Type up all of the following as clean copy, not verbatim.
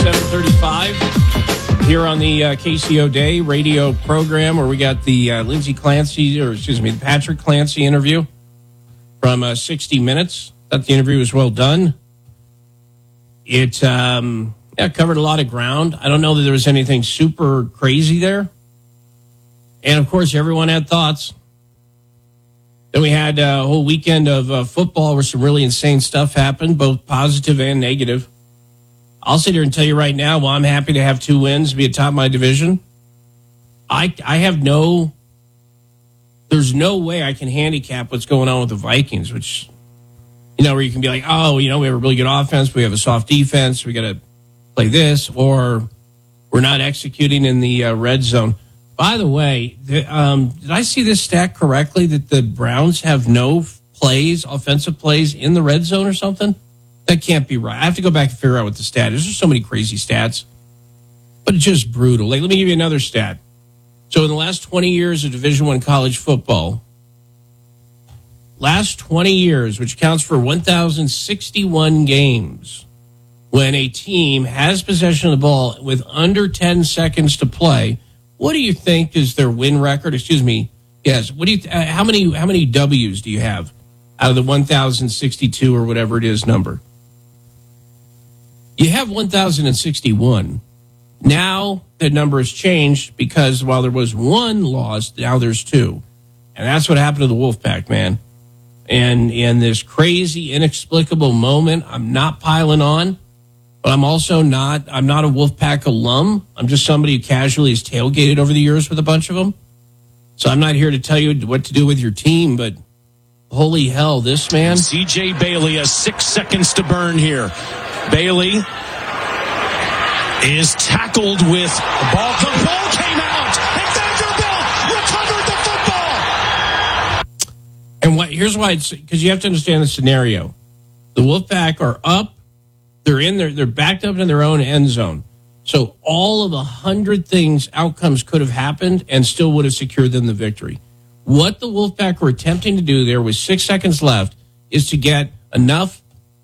7:35 here on the KCO Day radio program, where we got the the Patrick Clancy interview from 60 Minutes. Thought the interview was well done. It covered a lot of ground. I don't know that there was anything super crazy there. And, of course, everyone had thoughts. Then we had a whole weekend of football where some really insane stuff happened, both positive and negative. I'll sit here and tell you right now, I'm happy to have 2 wins, be atop my division. There's no way I can handicap what's going on with the Vikings, which, where you can be like, we have a really good offense, we have a soft defense, we got to play this, or we're not executing in the red zone. By the way, did I see this stat correctly that the Browns have no offensive plays in the red zone or something? That can't be right. I have to go back and figure out what the stat is. There's so many crazy stats, but it's just brutal. Let me give you another stat. So in the last 20 years of Division I college football, last 20 years, which counts for 1,061 games, when a team has possession of the ball with under 10 seconds to play, what do you think is their win record? Excuse me. Yes. What do you? How many W's do you have out of the 1,062 or whatever it is number? You have 1,061. Now the number has changed because while there was 1 loss, now there's 2. And that's what happened to the Wolfpack, man. And in this crazy, inexplicable moment, I'm not piling on, but I'm not a Wolfpack alum. I'm just somebody who casually has tailgated over the years with a bunch of them. So I'm not here to tell you what to do with your team, but holy hell, this man. C.J. Bailey has 6 seconds to burn here. Bailey is tackled with the ball. The ball came out, and Vanderbilt recovered the football. And here's why it's because you have to understand the scenario. The Wolfpack are up. They're backed up in their own end zone. So all of 100 outcomes could have happened and still would have secured them the victory. What the Wolfpack were attempting to do there with 6 seconds left is to get enough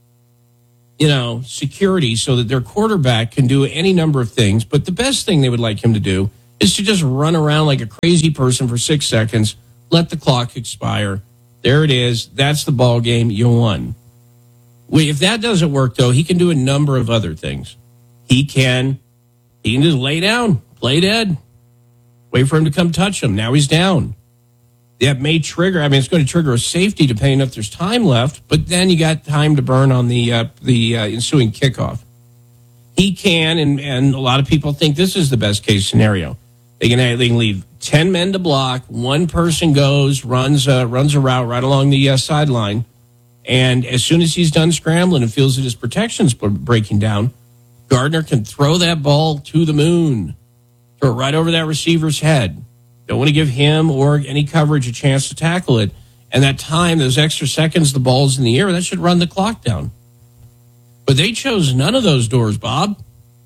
security so that their quarterback can do any number of things. But the best thing they would like him to do is to just run around like a crazy person for 6 seconds, let the clock expire. There it is. That's the ball game. You won. If that doesn't work, though, he can do a number of other things. He can just lay down, play dead, wait for him to come touch him. Now he's down. That may trigger. It's going to trigger a safety depending if there's time left, but then you got time to burn on the ensuing kickoff. He can, and a lot of people think this is the best case scenario. They can leave 10 men to block. 1 person runs a route right along the sideline, and as soon as he's done scrambling and feels that his protection's breaking down, Gardner can throw that ball to the moon, throw it right over that receiver's head. Don't want to give him or any coverage a chance to tackle it. And that time, those extra seconds, the ball's in the air, that should run the clock down. But they chose none of those doors, Bob.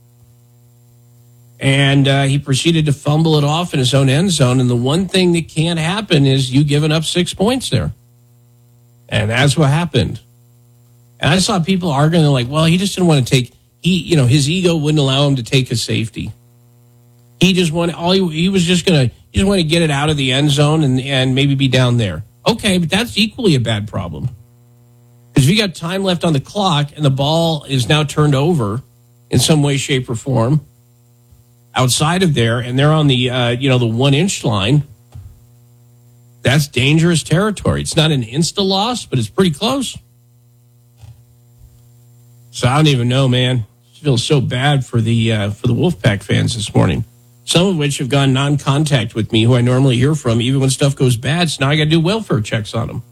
And he proceeded to fumble it off in his own end zone. And the one thing that can't happen is you giving up 6 points there. And that's what happened. And I saw people arguing, they're like, well, he just didn't want to take, his ego wouldn't allow him to take a safety. He just wanted, he just want to get it out of the end zone and maybe be down there. Okay, but that's equally a bad problem. Because if you got time left on the clock and the ball is now turned over in some way, shape, or form outside of there, and they're on the, the 1 inch line, that's dangerous territory. It's not an insta loss, but it's pretty close. So I don't even know, man. I feel so bad for the Wolfpack fans this morning. Some of which have gone non-contact with me, who I normally hear from, even when stuff goes bad. So now I got to do welfare checks on them.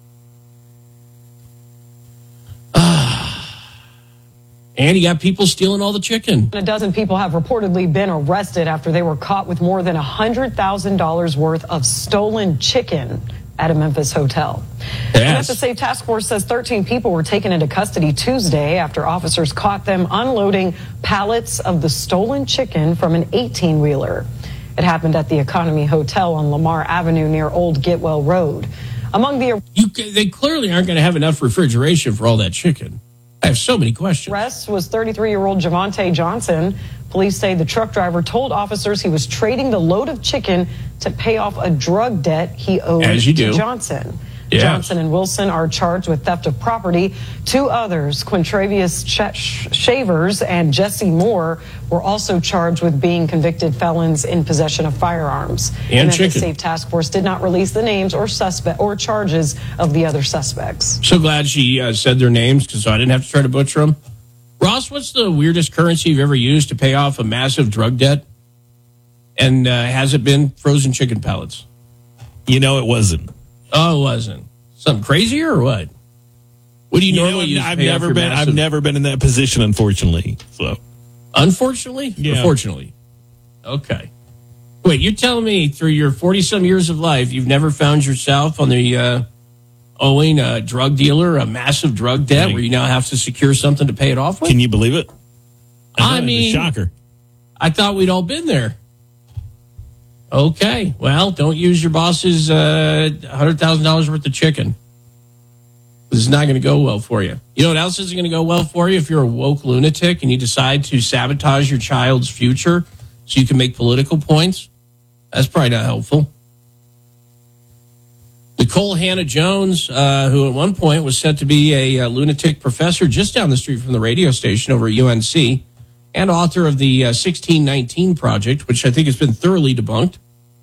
And you got people stealing all the chicken. A dozen people have reportedly been arrested after they were caught with more than $100,000 worth of stolen chicken at a Memphis hotel. Yes. The FSA task force says 13 people were taken into custody Tuesday after officers caught them unloading pallets of the stolen chicken from an 18-wheeler. It happened at the Economy Hotel on Lamar Avenue near Old Getwell Road. Among the they clearly aren't going to have enough refrigeration for all that chicken. I have so many questions. Arrest was 33-year-old Javante Johnson. Police say the truck driver told officers he was trading the load of chicken to pay off a drug debt he owed to Johnson. Yeah. Johnson and Wilson are charged with theft of property. Two others, Quintravious Shavers and Jesse Moore, were also charged with being convicted felons in possession of firearms. And the chicken. Safe Task Force did not release the names or charges of the other suspects. So glad she said their names because I didn't have to try to butcher them. Ross, what's the weirdest currency you've ever used to pay off a massive drug debt? And has it been frozen chicken pellets? It wasn't. Oh, it wasn't. Something crazier or what? What do you normally use? I've never been in that position, unfortunately. So, unfortunately, yeah. Or fortunately, okay. Wait, you're telling me through your 40-some years of life, you've never found yourself on the owing a drug dealer a massive drug debt where you now have to secure something to pay it off with? Can you believe it? I mean, shocker. I thought we'd all been there. Okay, well, don't use your boss's $100,000 worth of chicken. This is not going to go well for you. You know what else isn't going to go well for you? If you're a woke lunatic and you decide to sabotage your child's future so you can make political points, that's probably not helpful. Nicole Hannah-Jones, who at one point was said to be a lunatic professor just down the street from the radio station over at UNC, and author of the 1619 Project, which I think has been thoroughly debunked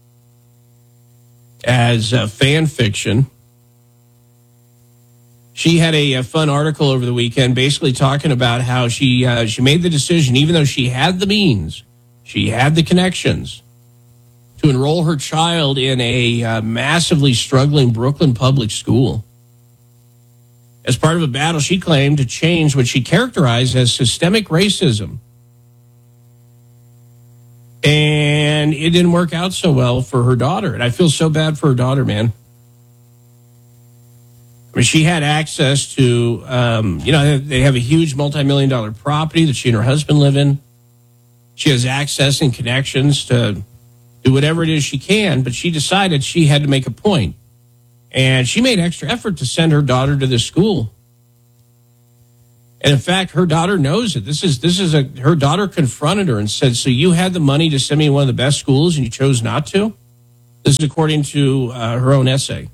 as fan fiction. She had a fun article over the weekend basically talking about how she made the decision, even though she had the means, she had the connections, to enroll her child in a massively struggling Brooklyn public school. As part of a battle, she claimed to change what she characterized as systemic racism. And it didn't work out so well for her daughter. And I feel so bad for her daughter, man. I mean, she had access to, they have a huge multi-million-dollar property that she and her husband live in. She has access and connections to do whatever it is she can, but she decided she had to make a point. And she made extra effort to send her daughter to this school. And in fact, her daughter knows it. Her daughter confronted her and said, "So you had the money to send me to one of the best schools and you chose not to?" This is according to her own essay.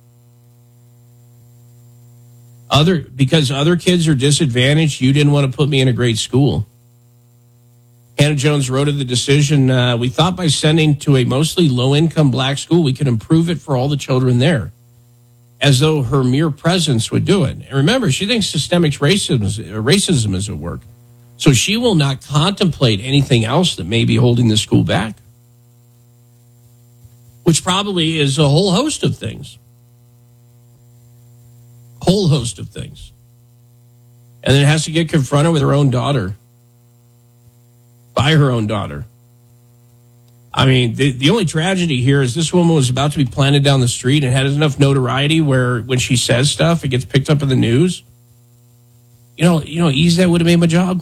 Because other kids are disadvantaged, you didn't want to put me in a great school. Hannah-Jones wrote of the decision, "We thought by sending to a mostly low-income black school, we could improve it for all the children there." As though her mere presence would do it. And remember, she thinks systemic racism is at work. So she will not contemplate anything else that may be holding the school back. Which probably is a whole host of things. Whole host of things. And then has to get confronted with her own daughter. By her own daughter. I mean, the only tragedy here is this woman was about to be planted down the street and had enough notoriety where when she says stuff, it gets picked up in the news. You know, easy that would have made my job.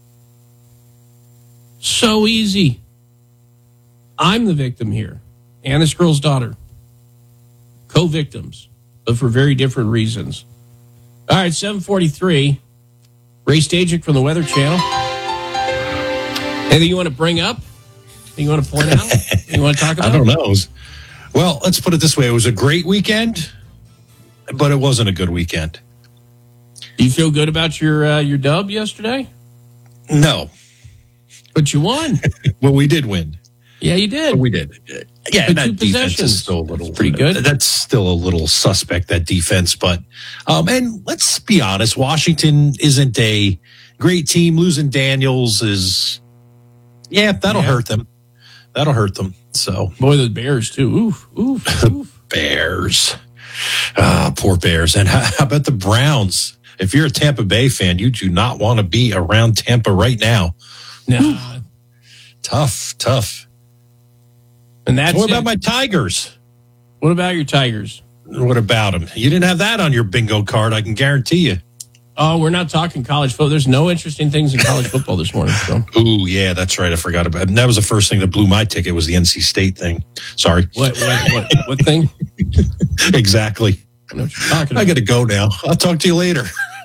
So easy. I'm the victim here. And this girl's daughter. Co-victims, but for very different reasons. All right, 7:43. Ray Stajic from the Weather Channel. Anything you want to bring up? You want to point out? You want to talk about? I don't know. Well, let's put it this way. It was a great weekend, but it wasn't a good weekend. Do you feel good about your dub yesterday? No. But you won. Well, we did win. Yeah, you did. But we did. Yeah, but that defense is still a little pretty good. That's still a little suspect, that defense. But and let's be honest, Washington isn't a great team. Losing Daniels is that'll hurt them. That'll hurt them. So, boy, the Bears too. Oof. Bears. Poor Bears. And how about the Browns? If you're a Tampa Bay fan, you do not want to be around Tampa right now. Nah. Tough. And that's what about my Tigers? What about your Tigers? What about them? You didn't have that on your bingo card, I can guarantee you. Oh, we're not talking college football. There's no interesting things in college football this morning. So. Ooh, yeah, that's right. I forgot about it. And that was the first thing that blew my ticket was the NC State thing. Sorry. What thing? Exactly. I know what you're talking about. I got to go now. I'll talk to you later.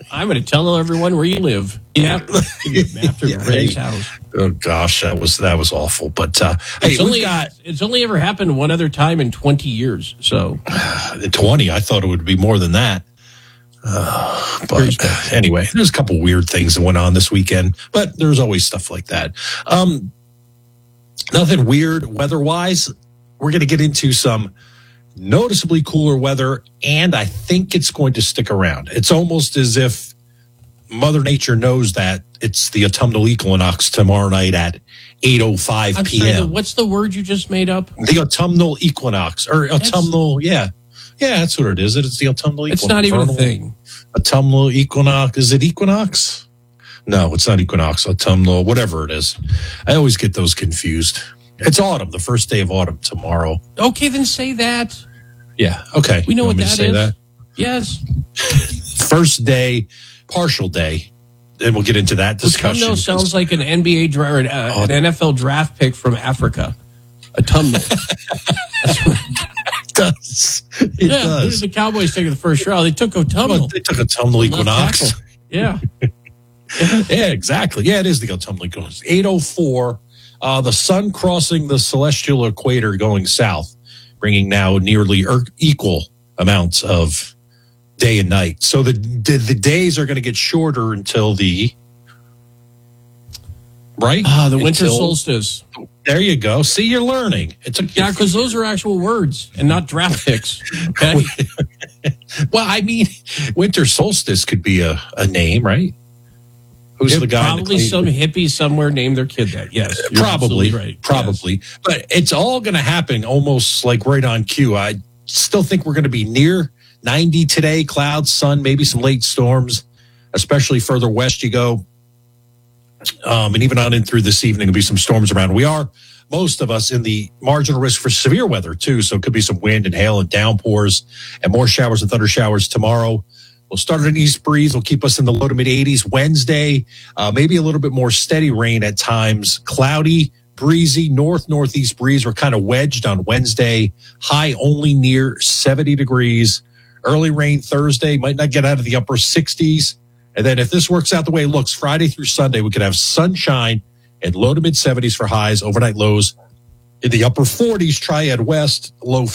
I'm going to tell everyone where you live. Yeah, after Ray's house. Oh gosh, that was awful. But hey, it's only ever happened one other time in 20 years. So 20, I thought it would be more than that. But anyway, there's a couple weird things that went on this weekend, but there's always stuff like that. Nothing weird weather-wise. We're going to get into some noticeably cooler weather, and I think it's going to stick around. It's almost as if Mother Nature knows that it's the autumnal equinox tomorrow night at 8:05 p.m. Sorry, what's the word you just made up? The autumnal equinox, or autumnal, yeah, that's what it is. It's the autumnal equinox. It's not even a thing. Autumnal equinox. Is it equinox? No, it's not equinox. Autumnal, whatever it is. I always get those confused. It's autumn, the first day of autumn tomorrow. Okay, then say that. Yeah, okay. We know what that is. That? Yes. First day, partial day. And we'll get into that discussion. Autumnal sounds like an NBA an NFL draft pick from Africa. Autumnal. It does. It does. The Cowboys taking the first round. They took autumnal. They took autumnal equinox. Yeah. Yeah, exactly. Yeah, it is the autumnal equinox. 8:04. The sun crossing the celestial equator going south, bringing now nearly equal amounts of day and night. So the days are going to get shorter until the winter solstice. There you go. See, you're learning. Because those are actual words and not draft picks. Okay. Well, I mean, winter solstice could be a name, right? Who's the guy? Probably some hippie somewhere named their kid that. Yes, probably right. Probably, yes. But it's all going to happen almost like right on cue. I still think we're going to be near 90 today. Clouds, sun, maybe some late storms, especially further west you go. And even on in through this evening, there'll be some storms around. We are, most of us, in the marginal risk for severe weather too. So it could be some wind and hail and downpours and more showers and thunder showers tomorrow. We'll start an east breeze. Will keep us in the low to mid 80s. Wednesday, maybe a little bit more steady rain at times. Cloudy, breezy, northeast breeze. We're kind of wedged on Wednesday. High only near 70 degrees. Early rain Thursday. Might not get out of the upper 60s. And then if this works out the way it looks, Friday through Sunday, we could have sunshine and low to mid 70s for highs. Overnight lows in the upper 40s. Triad west, low